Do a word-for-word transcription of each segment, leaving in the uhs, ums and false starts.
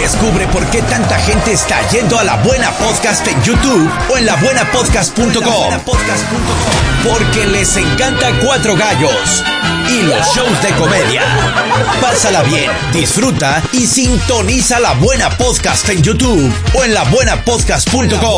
Descubre por qué tanta gente está yendo a La Buena Podcast en YouTube o en la buena podcast punto com. Porque les encanta Cuatro Gallos y los shows de comedia. Pásala bien, disfruta y sintoniza La Buena Podcast en YouTube o en la buena podcast punto com.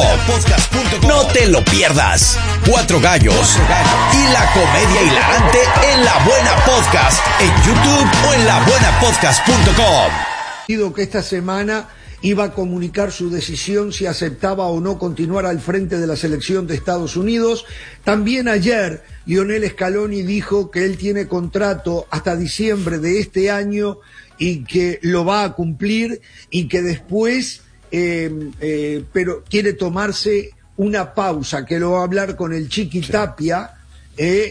No te lo pierdas. Cuatro Gallos y la comedia hilarante en La Buena Podcast en YouTube o en la buena podcast punto com. Que esta semana iba a comunicar su decisión si aceptaba o no continuar al frente de la selección de Estados Unidos. También ayer Lionel Scaloni dijo que él tiene contrato hasta diciembre de este año y que lo va a cumplir y que después eh, eh, pero quiere tomarse una pausa, que lo va a hablar con el Chiqui Tapia. Eh,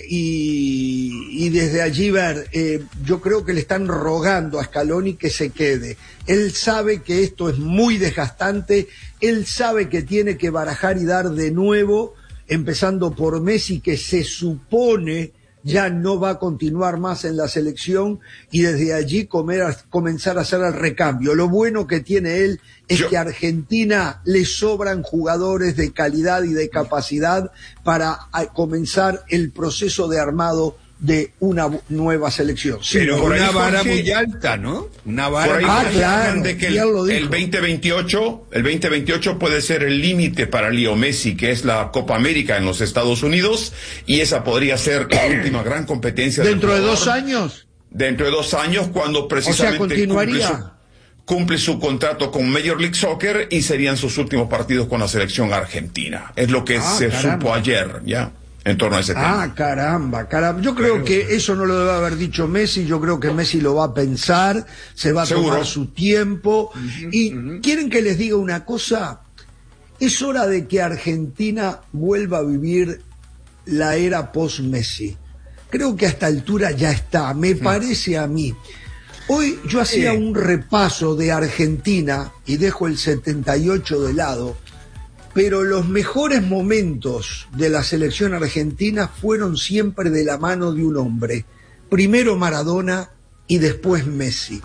y, y desde allí ver, eh, yo creo que le están rogando a Scaloni que se quede. Él sabe que esto es muy desgastante, él sabe que tiene que barajar y dar de nuevo, empezando por Messi, que se supone ya no va a continuar más en la selección, y desde allí comer, comenzar a hacer el recambio. Lo bueno que tiene él es Yo... que a Argentina le sobran jugadores de calidad y de capacidad para comenzar el proceso de armado de una nueva selección. Sí, pero por una vara Jorge, muy alta, ¿no? Una vara por ahí, ah, claro, de que el, el veinte veintiocho, el veinte veintiocho puede ser el límite para Leo Messi, que es la Copa América en los Estados Unidos, y esa podría ser la última gran competencia. ¿Dentro de dos años? Dentro de dos años, cuando precisamente o sea, continuaría. Cumple, su, cumple su contrato con Major League Soccer y serían sus últimos partidos con la selección argentina. Es lo que ah, se caramba. supo ayer, ¿ya? En torno a ese tema. Ah, caramba, caramba. Yo creo que eso no lo debe haber dicho Messi, yo creo que Messi lo va a pensar, se va a ¿Seguro? tomar su tiempo. Uh-huh, y uh-huh. ¿Quieren que les diga una cosa? Es hora de que Argentina vuelva a vivir la era post-Messi. Creo que a esta altura ya está, me uh-huh. parece a mí. Hoy yo hacía sí. un repaso de Argentina, y dejo el setenta y ocho de lado, pero los mejores momentos de la selección argentina fueron siempre de la mano de un hombre. Primero Maradona y después Messi.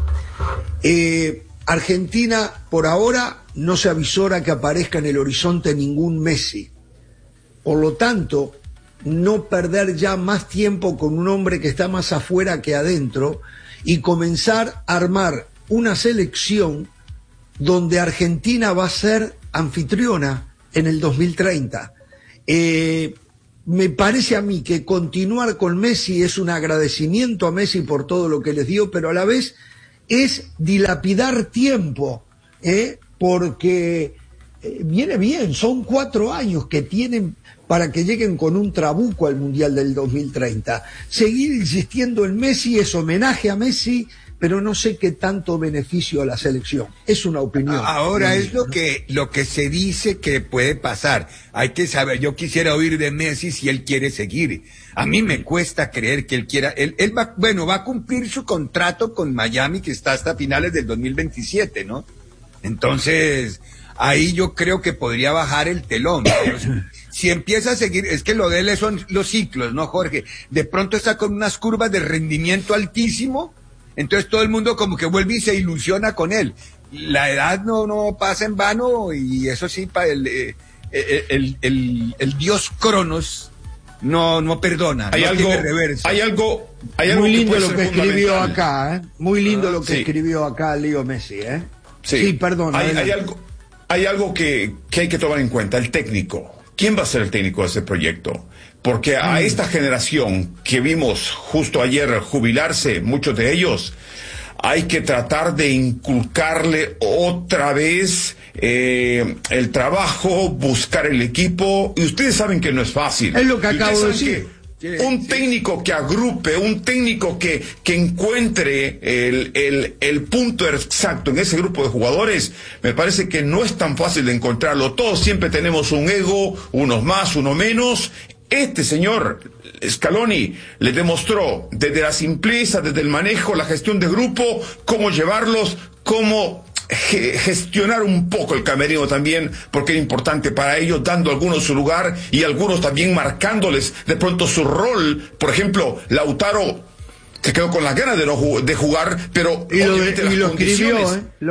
Eh, Argentina, por ahora, no se avisora que aparezca en el horizonte ningún Messi. Por lo tanto, no perder ya más tiempo con un hombre que está más afuera que adentro y comenzar a armar una selección donde Argentina va a ser anfitriona en el dos mil treinta. Eh, me parece a mí que continuar con Messi es un agradecimiento a Messi por todo lo que les dio, pero a la vez es dilapidar tiempo, ¿eh? porque eh, viene bien, son cuatro años que tienen para que lleguen con un trabuco al Mundial del dos mil treinta. Seguir insistiendo en Messi es homenaje a Messi, pero no sé qué tanto beneficio a la selección. Es una opinión. Ahora es lo que lo que se dice que puede pasar. Hay que saber, yo quisiera oír de Messi si él quiere seguir. A mí me cuesta creer que él quiera, él, él va, bueno, va a cumplir su contrato con Miami, que está hasta finales del dos mil veintisiete, ¿no? Entonces, ahí yo creo que podría bajar el telón. Pero si, si empieza a seguir, es que lo de él son los ciclos, ¿no, Jorge? De pronto está con unas curvas de rendimiento altísimo, entonces todo el mundo como que vuelve y se ilusiona con él. La edad no no pasa en vano, y eso sí, para el, el, el, el, el dios Cronos no no perdona. Hay no algo, tiene reversa. hay algo, hay algo muy lindo que lo que escribió acá, ¿eh? Muy lindo ah, lo que sí. escribió acá Leo Messi, ¿eh? Sí, sí perdón. Hay, hay algo, hay algo que, que hay que tomar en cuenta, el técnico. ¿Quién va a ser el técnico de ese proyecto? Porque a mm. esta generación que vimos justo ayer jubilarse, muchos de ellos, hay que tratar de inculcarle otra vez eh, el trabajo, buscar el equipo, y ustedes saben que no es fácil. Es lo que acabo de decir. Un técnico que agrupe, un técnico que, que encuentre el, el, el punto exacto en ese grupo de jugadores, me parece que no es tan fácil de encontrarlo. Todos siempre tenemos un ego, unos más, unos menos. Este señor Scaloni le demostró desde la simpleza, desde el manejo, la gestión de grupo, cómo llevarlos, cómo gestionar un poco el camerino también, porque era importante para ellos, dando a algunos su lugar y algunos también marcándoles de pronto su rol. Por ejemplo, Lautaro se quedó con las ganas de, no, de jugar, pero y lo, de, y lo escribió, ¿eh?